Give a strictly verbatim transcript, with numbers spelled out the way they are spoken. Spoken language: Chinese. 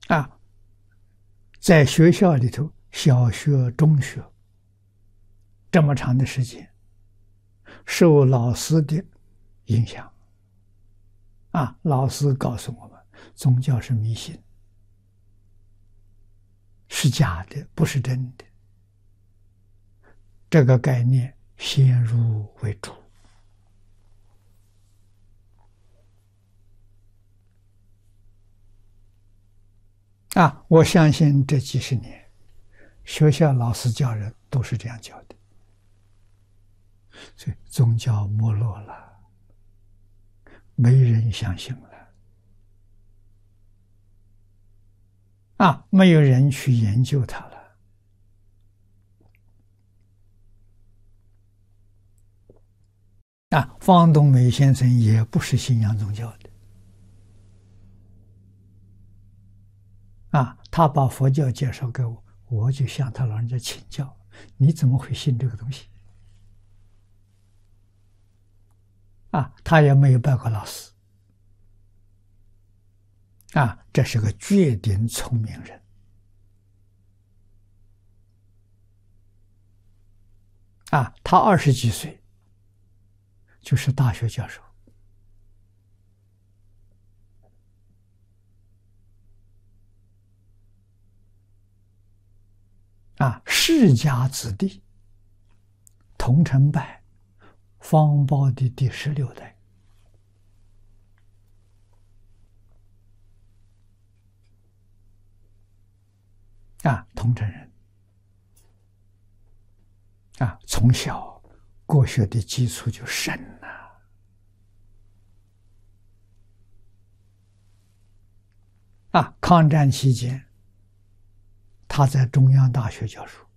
啊，在学校里头，小学、中学这么长的时间，受老师的影响，啊，老师告诉我们，宗教是迷信，是假的，不是真的。这个概念先入为主。啊，我相信这几十年，学校老师教人都是这样教的，所以宗教没落了，没人相信了。啊，没有人去研究它了。啊，方东美先生也不是信仰宗教的。啊，他把佛教介绍给我，我就向他老人家请教：你怎么会信这个东西？啊，他也没有拜过老师。啊，这是个绝顶聪明人。啊，他二十几岁就是大学教授。啊，世家子弟，桐城拜方苞的第十六代。啊，桐城人。啊，从小国学的基础就深了。啊，抗战期间，他在中央大学教书。